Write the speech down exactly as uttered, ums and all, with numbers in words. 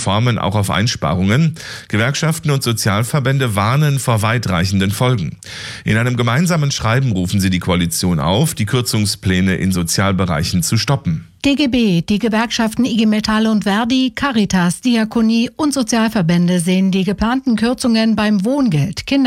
Reformen auch auf Einsparungen. Gewerkschaften und Sozialverbände warnen vor weitreichenden Folgen. In einem gemeinsamen Schreiben rufen sie die Koalition auf, die Kürzungspläne in Sozialbereichen zu stoppen. D G B, die Gewerkschaften I G Metall und Verdi, Caritas, Diakonie und Sozialverbände sehen die geplanten Kürzungen beim Wohngeld, Kinder